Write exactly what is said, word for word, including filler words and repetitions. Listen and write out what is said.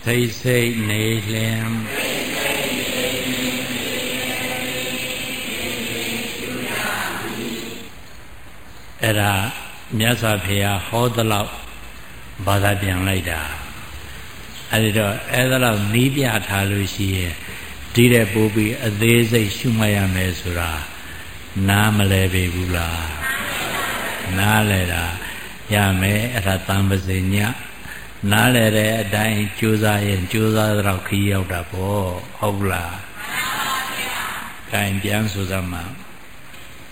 သိစိတ်နေလင်အဲ့ဒါမြတ်စွာဘုရားဟောသလောက်ဘာသာပြန်လိုက်တာအဲ့ဒီတော့အဲ့ဒါလောက်နီးပြထားလို့ရှိရင်ဒီတဲ့ပို့ပြီးအသေးစိတ်ရှုမှတ်ရမယ်ဆိုတာနားမလဲပေဘူးလားနားလဲတာရမယ်အဲ့ဒါတန်ပါစေညနားလဲတဲ့အတိုင်းကြိုးစားရင်ကြိုးစားတော့ခီးရောက်တာပေါ့ဟုတ်လားမှန်ပါဗျာ gain ပြန်ဆိုစမ်းမှာ